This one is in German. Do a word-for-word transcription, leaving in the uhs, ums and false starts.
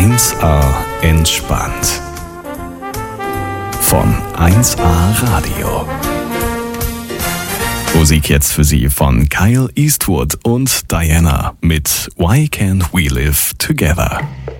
eins A entspannt. Von eins A Radio. Musik jetzt für Sie von Kyle Eastwood und Diana mit Why Can't We Live Together?